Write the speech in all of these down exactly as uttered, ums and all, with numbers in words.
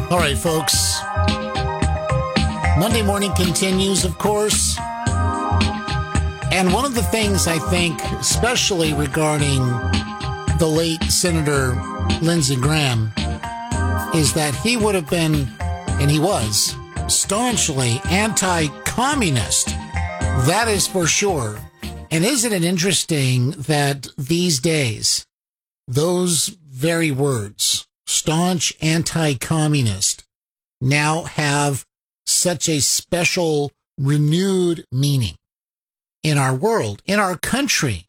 All right, folks. Monday morning continues, of course. And one of the things I think, especially regarding the late Senator Lindsey Graham, is that he would have been, and he was, staunchly anti-communist. That is for sure. And isn't it interesting that these days, those very words, staunch anti-communist, now have such a special, renewed meaning in our world, in our country?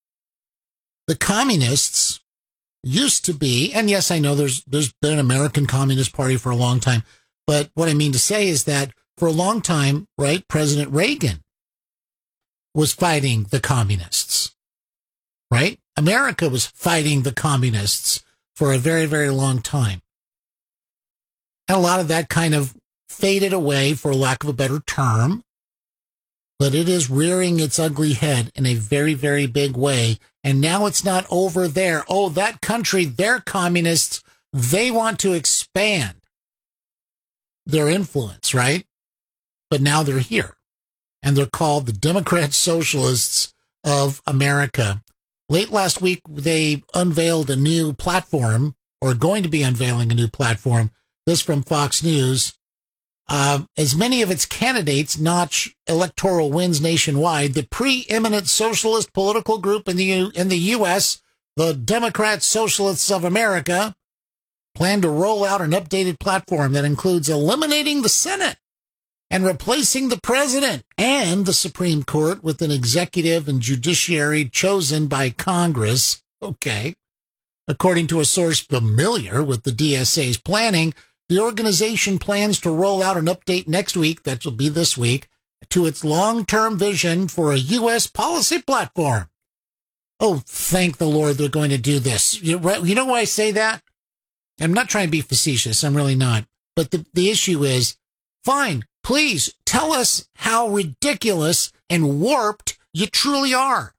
The communists used to be, and yes, I know there's there's been an American Communist Party for a long time, but what I mean to say is that for a long time, right, President Reagan was fighting the communists, right? America was fighting the communists for a very, very long time. And a lot of that kind of faded away, for lack of a better term, but it is rearing its ugly head in a very, very big way. And now it's not over there. Oh, that country, they're communists. They want to expand their influence, right? But now they're here. And they're called the Democrat Socialists of America. Late last week, they unveiled a new platform, or going to be unveiling a new platform. This from Fox News. Uh, as many of its candidates notch electoral wins nationwide, the preeminent socialist political group in the U- in the U S, the Democrat Socialists of America, plan to roll out an updated platform that includes eliminating the Senate and replacing the president and the Supreme Court with an executive and judiciary chosen by Congress. Okay. According to a source familiar with the D S A's planning, the organization plans to roll out an update next week, that will be this week, to its long-term vision for a U S policy platform. Oh, thank the Lord they're going to do this. You know why I say that? I'm not trying to be facetious. I'm really not. But the, the issue is, fine, please tell us how ridiculous and warped you truly are.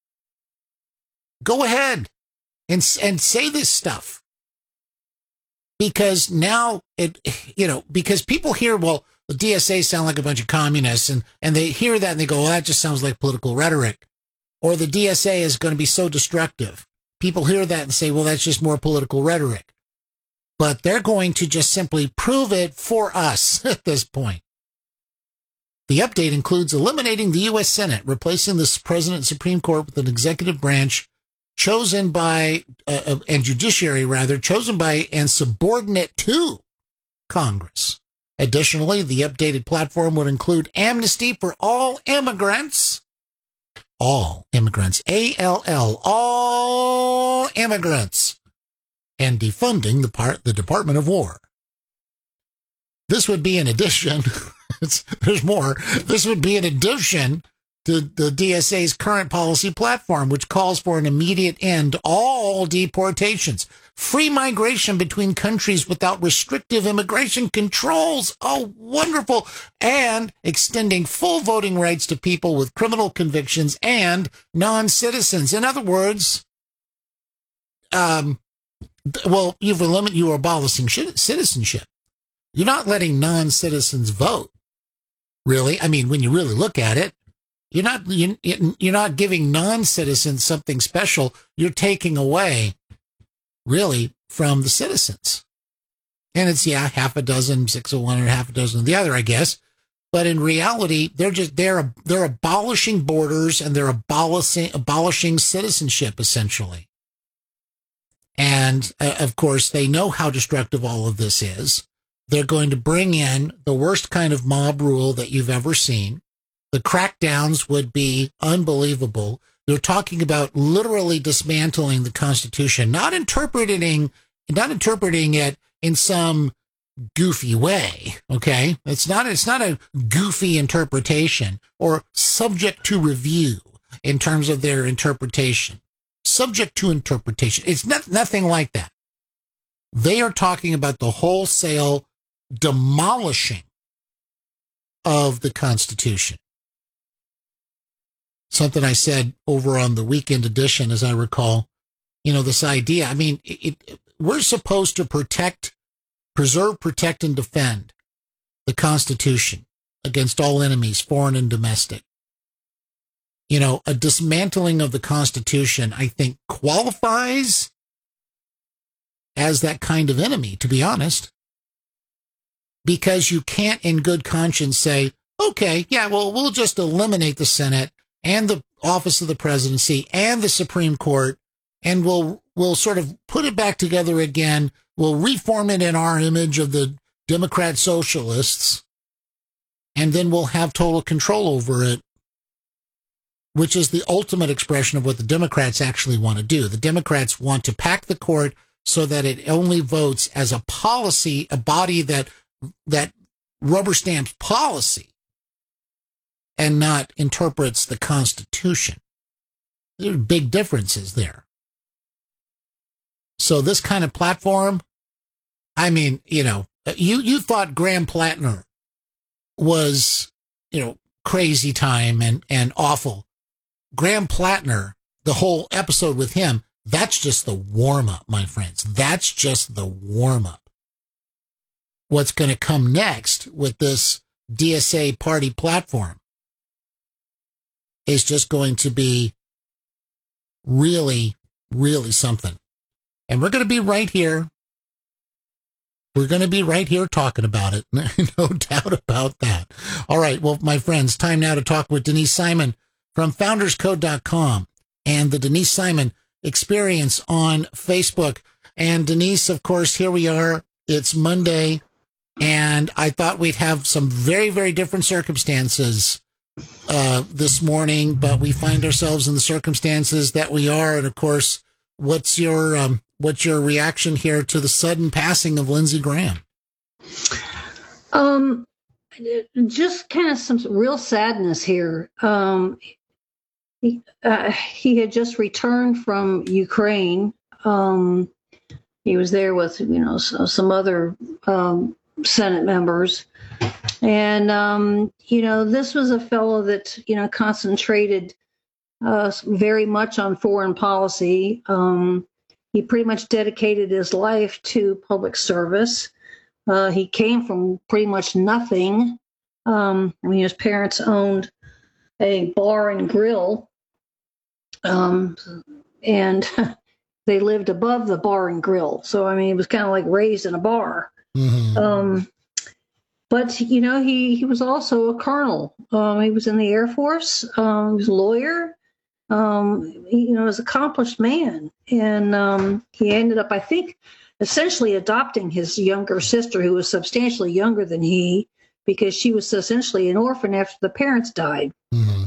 Go ahead and, and say this stuff. Because now, it, you know, because people hear, well, the D S A sound like a bunch of communists, and, and they hear that and they go, well, that just sounds like political rhetoric. Or the D S A is going to be so destructive. People hear that and say, well, that's just more political rhetoric. But they're going to just simply prove it for us at this point. The update includes eliminating the U S Senate, replacing the President and Supreme Court with an executive branch chosen by, uh, and judiciary rather, chosen by and subordinate to Congress. Additionally, the updated platform would include amnesty for all immigrants, all immigrants, A L L, all immigrants, and defunding the part, the Department of War. This would be in addition, it's, there's more, this would be in addition to the D S A's current policy platform, which calls for an immediate end to all deportations, free migration between countries without restrictive immigration controls. Oh, wonderful. And extending full voting rights to people with criminal convictions and non-citizens. In other words, um, well, you've eliminated, you are abolishing citizenship. You're not letting non-citizens vote, really. I mean, when you really look at it, You're not you're not giving non-citizens something special. You're taking away, really, from the citizens. And it's, yeah, half a dozen, six of one and half a dozen of the other, I guess. But in reality, they're just they're they're abolishing borders and they're abolishing abolishing citizenship, essentially. And uh, of course, they know how destructive all of this is. They're going to bring in the worst kind of mob rule that you've ever seen. The crackdowns would be unbelievable. They're talking about literally dismantling the Constitution, not interpreting, not interpreting it in some goofy way. Okay, it's not. It's not a goofy interpretation or subject to review in terms of their interpretation. Subject to interpretation. It's not nothing like that. They are talking about the wholesale demolishing of the Constitution. Something I said over on the weekend edition, as I recall, you know, this idea, I mean, it, it, we're supposed to protect preserve, protect, and defend the Constitution against all enemies, foreign and domestic. You know, a dismantling of the Constitution, I think, qualifies as that kind of enemy, to be honest, because you can't in good conscience say, okay, yeah, well, we'll just eliminate the Senate and the office of the presidency and the Supreme Court, and we'll we'll sort of put it back together again. We'll reform it in our image of the Democrat socialists, and then we'll have total control over it, which is the ultimate expression of what the Democrats actually want to do. The Democrats want to pack the court so that it only votes as a policy, a body that that rubber stamps policy and not interprets the Constitution. There are big differences there. So this kind of platform, I mean, you know, you, you thought Graham Plattner was, you know, crazy time and, and awful. Graham Plattner, the whole episode with him, that's just the warm-up, my friends. That's just the warm-up. What's going to come next with this D S A party platform is just going to be really, really something. And we're going to be right here. We're going to be right here talking about it. No doubt about that. All right. Well, my friends, time now to talk with Denise Simon from founders code dot com and the Denise Simon Experience on Facebook. And Denise, of course, here we are. It's Monday, and I thought we'd have some very, very different circumstances uh, this morning, but we find ourselves in the circumstances that we are. And of course, what's your um, what's your reaction here to the sudden passing of Lindsey Graham? Um, just kind of some real sadness here. Um, he, uh, he had just returned from Ukraine. Um, he was there with, you know, so, some other um, Senate members. And, um, you know, this was a fellow that, you know, concentrated uh, very much on foreign policy. Um, he pretty much dedicated his life to public service. Uh, he came from pretty much nothing. Um, I mean, his parents owned a bar and grill, um, and they lived above the bar and grill. So, I mean, he was kind of like raised in a bar. Mm-hmm. Um, but, you know, he, he was also a colonel. Um, he was in the Air Force. Um, he was a lawyer. Um, he, you know, was an accomplished man. And um, he ended up, I think, essentially adopting his younger sister, who was substantially younger than he, because she was essentially an orphan after the parents died. Mm-hmm.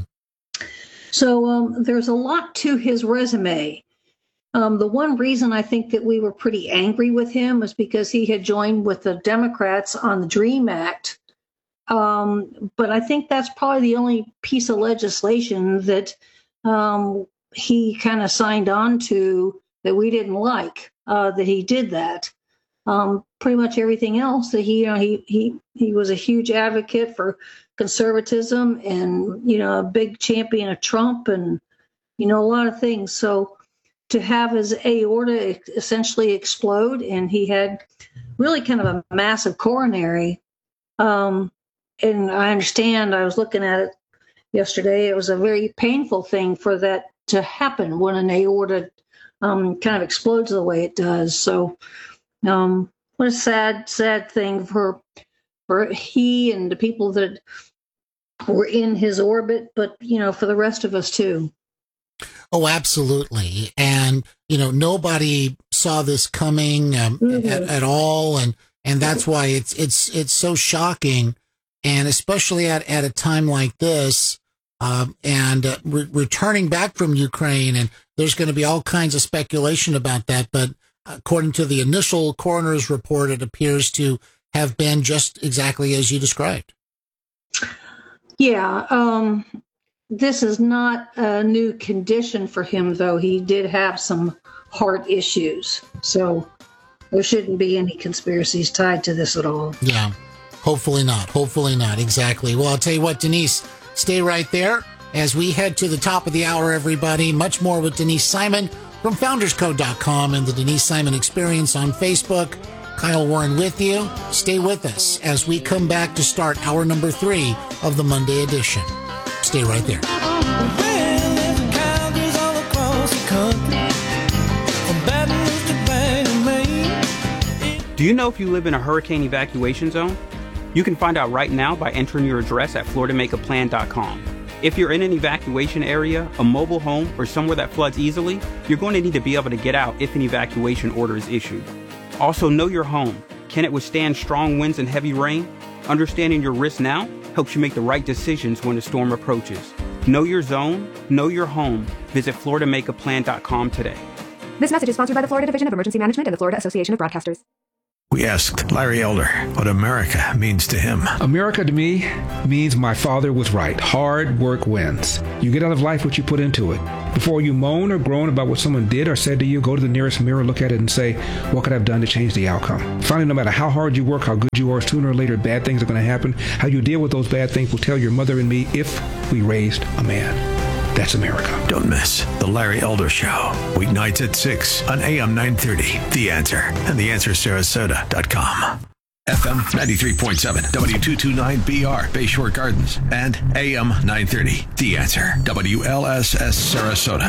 So um, there's a lot to his resume. Um, the one reason I think that we were pretty angry with him was because he had joined with the Democrats on the DREAM Act. Um, but I think that's probably the only piece of legislation that um, he kind of signed on to that we didn't like, uh, that he did that. Um, pretty much everything else that he, you know, he, he, he was a huge advocate for conservatism and, you know, a big champion of Trump and, you know, a lot of things. So to have his aorta essentially explode, and he had really kind of a massive coronary. Um, and I understand, I was looking at it yesterday, it was a very painful thing for that to happen when an aorta um, kind of explodes the way it does. So, Um, what a sad, sad thing for for he and the people that were in his orbit, but, you know, for the rest of us too. Oh, absolutely. And, you know, nobody saw this coming um, mm-hmm. at, at all. And, and that's why it's, it's, it's so shocking. And especially at, at a time like this, um, and uh, re- returning back from Ukraine, and there's going to be all kinds of speculation about that. But according to the initial coroner's report, it appears to have been just exactly as you described. Yeah. Um, this is not a new condition for him, though. He did have some heart issues. So there shouldn't be any conspiracies tied to this at all. Yeah. Hopefully not. Hopefully not. Exactly. Well, I'll tell you what, Denise, stay right there as we head to the top of the hour, everybody. Much more with Denise Simon from founders code dot com and the Denise Simon Experience on Facebook. Kyle Warren with you. Stay with us as we come back to start hour number three of the Monday edition. Stay right there. Do you know if you live in a hurricane evacuation zone? You can find out right now by entering your address at florida make a plan dot com. If you're in an evacuation area, a mobile home, or somewhere that floods easily, you're going to need to be able to get out if an evacuation order is issued. Also, know your home. Can it withstand strong winds and heavy rain? Understanding your risk now helps you make the right decisions when a storm approaches. Know your zone, know your home. Visit florida make a plan dot com today. This message is sponsored by the Florida Division of Emergency Management and the Florida Association of Broadcasters. We asked Larry Elder what America means to him. America to me means my father was right. Hard work wins. You get out of life what you put into it. Before you moan or groan about what someone did or said to you, go to the nearest mirror, look at it, and say, what could I have done to change the outcome? Finally, no matter how hard you work, how good you are, sooner or later, bad things are going to happen. How you deal with those bad things will tell your mother and me if we raised a man. That's America. Don't miss The Larry Elder Show. Weeknights at six on A M nine thirty. The Answer and the answer sarasota dot com. F M ninety-three point seven, W two twenty-nine B R, Bayshore Gardens, and A M nine thirty. The Answer, W L S S Sarasota.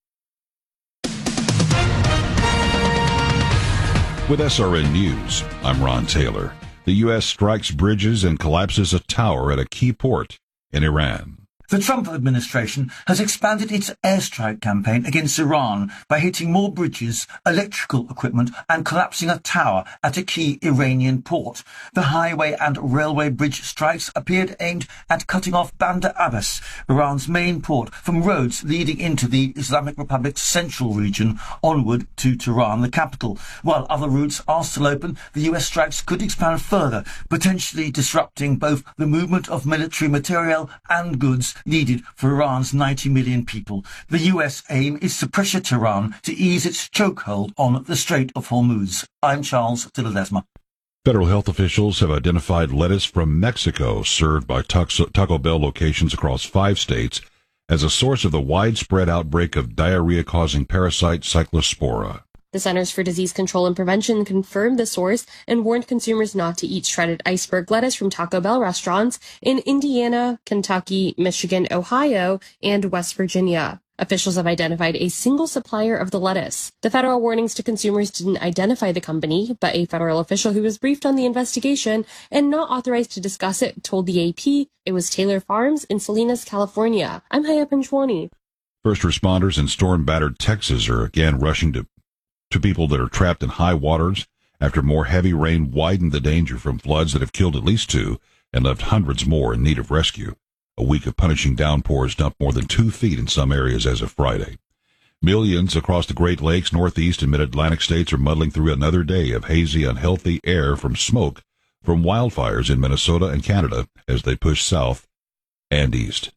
With S R N News, I'm Ron Taylor. The U S strikes bridges and collapses a tower at a key port in Iran. The Trump administration has expanded its airstrike campaign against Iran by hitting more bridges, electrical equipment, and collapsing a tower at a key Iranian port. The highway and railway bridge strikes appeared aimed at cutting off Bandar Abbas, Iran's main port, from roads leading into the Islamic Republic's central region onward to Tehran, the capital. While other routes are still open, the U S strikes could expand further, potentially disrupting both the movement of military material and goods needed for Iran's ninety million people. The U S aim is to pressure Tehran to ease its chokehold on the Strait of Hormuz. I'm Charles de Ledesma. Federal health officials have identified lettuce from Mexico served by Taco Bell locations across five states as a source of the widespread outbreak of diarrhea-causing parasite Cyclospora. The Centers for Disease Control and Prevention confirmed the source and warned consumers not to eat shredded iceberg lettuce from Taco Bell restaurants in Indiana, Kentucky, Michigan, Ohio, and West Virginia. Officials have identified a single supplier of the lettuce. The federal warnings to consumers didn't identify the company, but a federal official who was briefed on the investigation and not authorized to discuss it told the A P it was Taylor Farms in Salinas, California. I'm Haya Panchwani. First responders in storm-battered Texas are again rushing to to people that are trapped in high waters after more heavy rain widened the danger from floods that have killed at least two and left hundreds more in need of rescue. A week of punishing downpours dumped more than two feet in some areas as of Friday. Millions across the Great Lakes, Northeast, and Mid-Atlantic states are muddling through another day of hazy, unhealthy air from smoke from wildfires in Minnesota and Canada as they push south and east.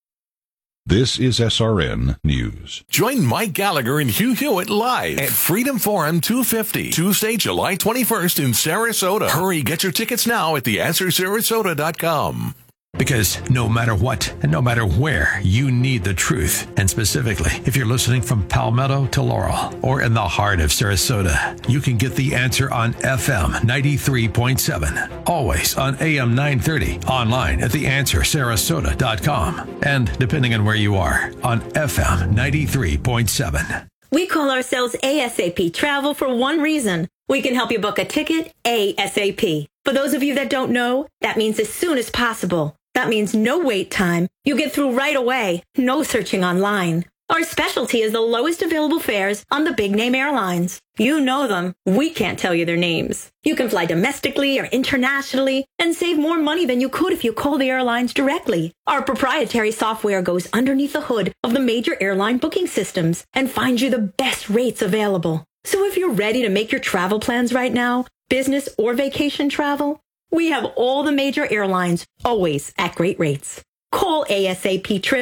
This is S R N News. Join Mike Gallagher and Hugh Hewitt live at Freedom Forum two fifty, Tuesday, July twenty-first in Sarasota. Hurry, get your tickets now at the answer sarasota dot com. Because no matter what and no matter where, you need the truth. And specifically, if you're listening from Palmetto to Laurel or in the heart of Sarasota, you can get the answer on F M ninety-three point seven. Always on A M nine thirty, online at the answer sarasota dot com. And depending on where you are, on F M ninety-three point seven. We call ourselves A S A P Travel for one reason. We can help you book a ticket ASAP. For those of you that don't know, that means as soon as possible. That means no wait time. You get through right away. No searching online. Our specialty is the lowest available fares on the big name airlines. You know them. We can't tell you their names. You can fly domestically or internationally and save more money than you could if you call the airlines directly. Our proprietary software goes underneath the hood of the major airline booking systems and finds you the best rates available. So if you're ready to make your travel plans right now, business or vacation travel, we have all the major airlines always at great rates. Call A S A P Trips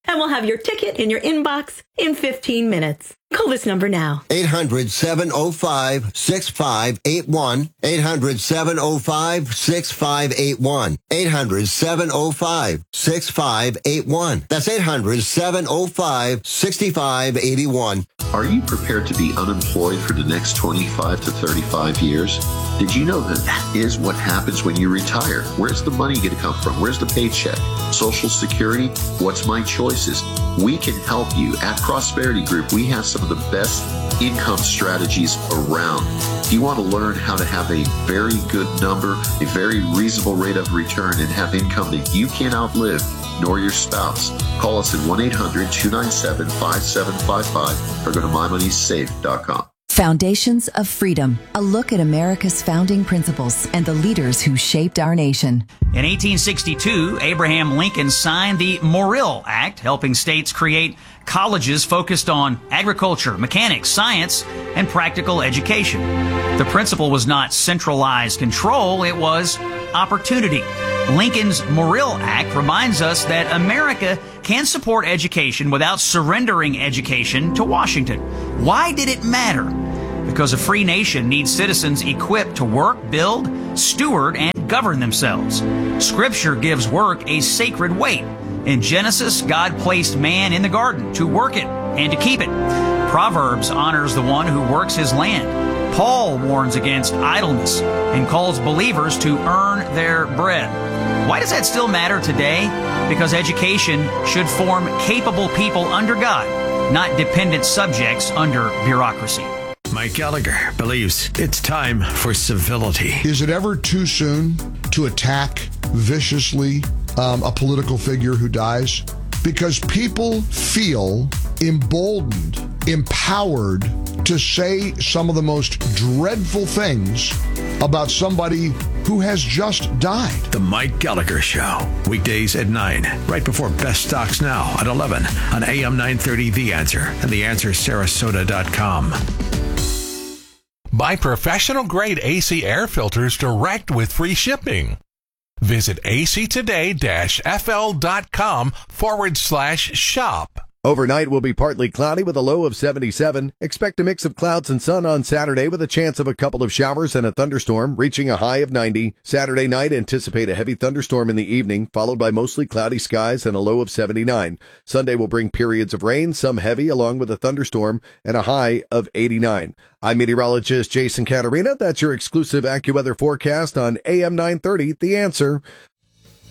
and we'll have your ticket in your inbox in fifteen minutes. Call this number now. eight hundred, seven oh five, six five eight one. eight hundred, seven oh five, six five eight one. eight hundred, seven oh five, six five eight one. That's eight hundred, seven oh five, six five eight one. Are you prepared to be unemployed for the next twenty-five to thirty-five years? Did you know that that is what happens when you retire? Where's the money going to come from? Where's the paycheck? Social Security? What's my choices? We can help you. At Prosperity Group, we have some of the best income strategies around. If you want to learn how to have a very good number, a very reasonable rate of return, and have income that you can't outlive, nor your spouse, call us at one eight hundred, two nine seven, five seven five five or go to my money safe dot com. Foundations of Freedom, a look at America's founding principles and the leaders who shaped our nation. In eighteen sixty-two, Abraham Lincoln signed the Morrill Act, helping states create colleges focused on agriculture, mechanics, science, and practical education. The principle was not centralized control, it was opportunity. Lincoln's Morrill Act reminds us that America can support education without surrendering education to Washington. Why did it matter? Because a free nation needs citizens equipped to work, build, steward, and govern themselves. Scripture gives work a sacred weight. In Genesis, God placed man in the garden to work it and to keep it. Proverbs honors the one who works his land. Paul warns against idleness and calls believers to earn their bread. Why does that still matter today? Because education should form capable people under God, not dependent subjects under bureaucracy. Mike Gallagher believes it's time for civility. Is it ever too soon to attack viciously um, a political figure who dies? Because people feel emboldened, empowered to say some of the most dreadful things about somebody who has just died. The Mike Gallagher Show, weekdays at nine, right before Best Stocks Now at eleven on A M nine thirty The Answer and the answer sarasota dot com. Buy professional-grade A C air filters direct with free shipping. Visit actoday-fl.com forward slash shop. Overnight will be partly cloudy with a low of seventy-seven. Expect a mix of clouds and sun on Saturday with a chance of a couple of showers and a thunderstorm, reaching a high of ninety. Saturday night, anticipate a heavy thunderstorm in the evening, followed by mostly cloudy skies and a low of seventy-nine. Sunday will bring periods of rain, some heavy, along with a thunderstorm, and a high of eighty-nine. I'm meteorologist Jason Caterina. That's your exclusive AccuWeather forecast on A M nine thirty, The Answer.